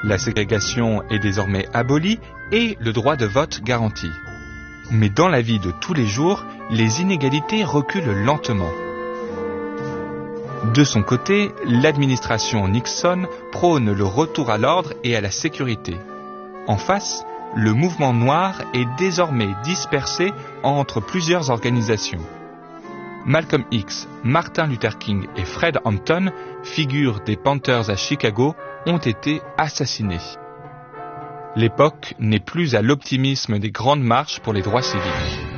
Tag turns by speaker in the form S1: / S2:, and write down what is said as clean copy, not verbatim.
S1: La ségrégation est désormais abolie et le droit de vote garanti. Mais dans la vie de tous les jours, les inégalités reculent lentement. De son côté, l'administration Nixon prône le retour à l'ordre et à la sécurité. En face, le mouvement noir est désormais dispersé entre plusieurs organisations. Malcolm X, Martin Luther King et Fred Hampton, figures des Panthers à Chicago, ont été assassinés. L'époque n'est plus à l'optimisme des grandes marches pour les droits civiques.